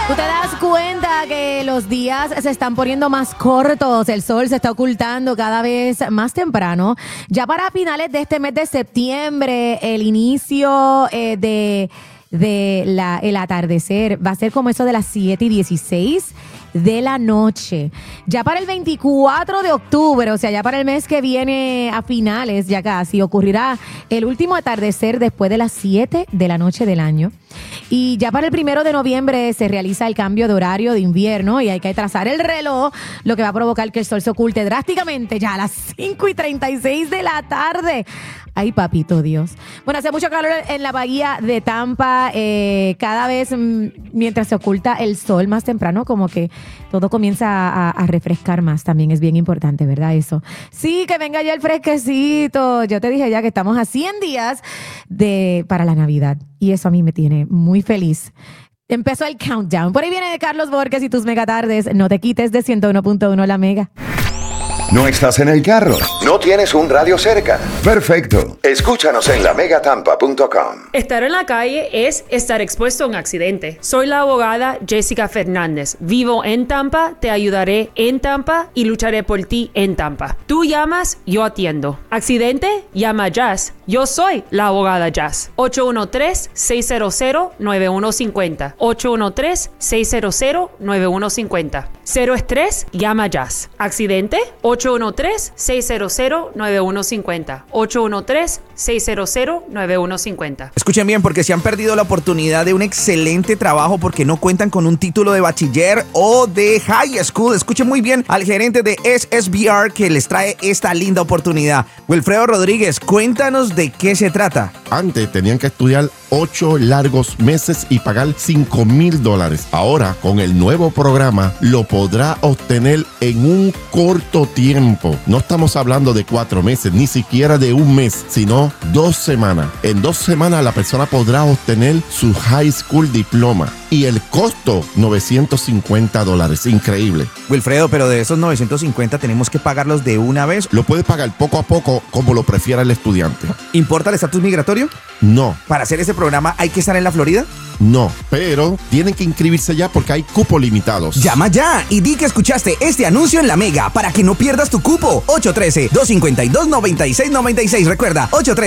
Tú te das cuenta que los días se están poniendo más cortos, el sol se está ocultando cada vez más temprano. Ya para finales de este mes de septiembre, el inicio el atardecer va a ser como eso de las 7:16 de la noche. Ya para el 24 de octubre, o sea, ya para el mes que viene a finales, ya casi, ocurrirá el último atardecer después de las 7 de la noche del año. Y ya para el 1 de noviembre se realiza el cambio de horario de invierno y hay que trazar el reloj, lo que va a provocar que el sol se oculte drásticamente ya a las 5:36 de la tarde. Ay, papito Dios. Bueno, hace mucho calor en la bahía de Tampa. Cada vez mientras se oculta el sol más temprano, como que todo comienza a refrescar más. También es bien importante, ¿verdad? Eso. Sí, que venga ya el fresquecito. Yo te dije ya que estamos a 100 días para la Navidad. Y eso a mí me tiene muy feliz. Empezó el countdown. Por ahí viene Carlos Borges y tus megatardes. No te quites de 101.1 La Mega. ¿No estás en el carro? ¿No tienes un radio cerca? Perfecto. Escúchanos en lamegatampa.com. Estar en la calle es estar expuesto a un accidente. Soy la abogada Jessica Fernández. Vivo en Tampa, te ayudaré en Tampa y lucharé por ti en Tampa. Tú llamas, yo atiendo. ¿Accidente? Llama a Jazz. Yo soy la abogada Jazz. 813-600-9150. 813-600-9150. Cero estrés, llama a Jazz. ¿Accidente? 813-600-9150. 813-600-9150. Escuchen bien, porque se han perdido la oportunidad de un excelente trabajo porque no cuentan con un título de bachiller o de high school. Escuchen muy bien al gerente de SSBR que les trae esta linda oportunidad. Wilfredo Rodríguez, cuéntanos de qué se trata. Antes tenían que estudiar 8 largos meses y pagar $5,000. Ahora, con el nuevo programa, lo podrá obtener en un corto tiempo. No estamos hablando de 4 meses, ni siquiera de un mes, sino 2 semanas. En 2 semanas la persona podrá obtener su high school diploma. Y el costo, $950. Increíble. Wilfredo, pero de esos 950 tenemos que pagarlos de una vez. Lo puede pagar poco a poco, como lo prefiera el estudiante. ¿Importa el estatus migratorio? No. ¿Para hacer ese programa hay que estar en la Florida? No, pero tienen que inscribirse ya porque hay cupos limitados. Llama ya y di que escuchaste este anuncio en La Mega para que no pierdas tu cupo. 813-252-9696. Recuerda,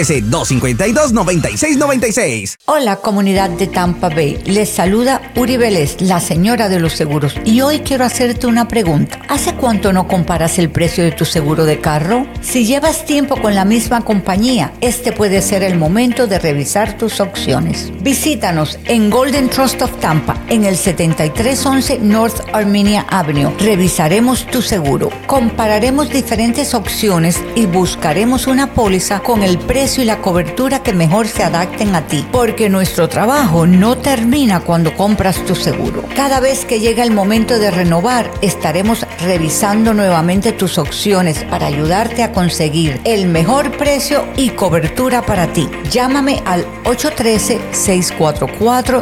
813-252-9696. Hola, comunidad de Tampa Bay. Les saluda Uri Vélez, la señora de los seguros. Y hoy quiero hacerte una pregunta. ¿Hace cuánto no comparas el precio de tu seguro de carro? Si llevas tiempo con la misma compañía, este puede ser el momento de revisar tus opciones. Visítanos en Golden Trust of Tampa, en el 7311 North Armenia Avenue. Revisaremos tu seguro, compararemos diferentes opciones y buscaremos una póliza con el precio y la cobertura que mejor se adapten a ti, porque nuestro trabajo no termina cuando compras tu seguro. Cada vez que llega el momento de renovar, estaremos revisando nuevamente tus opciones para ayudarte a conseguir el mejor precio y cobertura para ti. Llámame al 813-644-3090.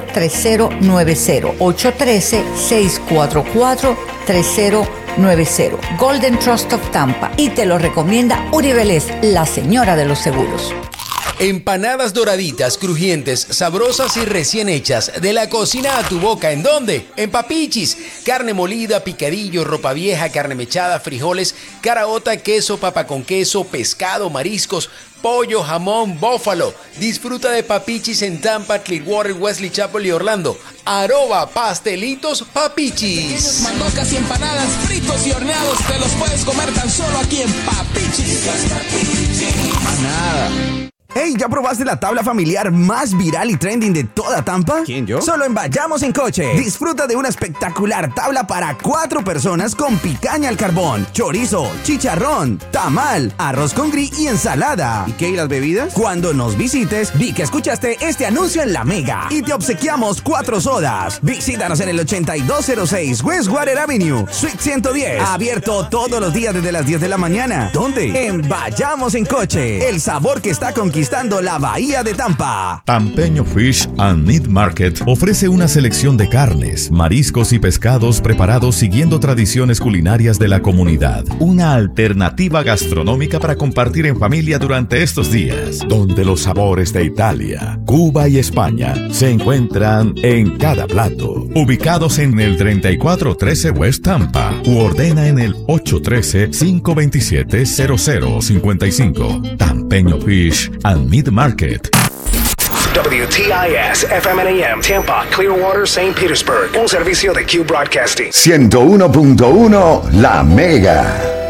813-644-3090. Golden Trust of Tampa. Y te lo recomienda Uri Vélez, la señora de los seguros. Empanadas doraditas, crujientes, sabrosas y recién hechas. De la cocina a tu boca. ¿En dónde? En Papichis. Carne molida, picadillo, ropa vieja, carne mechada, frijoles, caraota, queso, papa con queso, pescado, mariscos, pollo, jamón, bófalo. Disfruta de Papichis en Tampa, Clearwater, Wesley Chapel y Orlando. ¡Arroba pastelitos Papichis! Mandocas y empanadas, fritos y horneados, te los puedes comer tan solo aquí en Papichis. Nada. Hey, ¿ya probaste la tabla familiar más viral y trending de toda Tampa? ¿Quién, yo? Solo en Vayamos en Coche. Disfruta de una espectacular tabla para 4 personas con picaña al carbón, chorizo, chicharrón, tamal, arroz con gris y ensalada. ¿Y qué? ¿Y las bebidas? Cuando nos visites, di que escuchaste este anuncio en La Mega y te obsequiamos 4 sodas. Visítanos en el 8206 Westwater Avenue, Suite 110. Abierto todos los días desde las 10 de la mañana. ¿Dónde? En Vayamos en Coche. El sabor que está conquistando conquistando la bahía de Tampa. Tampeño Fish and Meat Market ofrece una selección de carnes, mariscos y pescados preparados siguiendo tradiciones culinarias de la comunidad. Una alternativa gastronómica para compartir en familia durante estos días, donde los sabores de Italia, Cuba y España se encuentran en cada plato. Ubicados en el 3413 West Tampa u ordena en el 813-527-0055. Tampeño Fish and Meat Market. WTIS FM and AM Tampa, Clearwater, St. Petersburg. Un servicio de Q Broadcasting. 101.1 La Mega.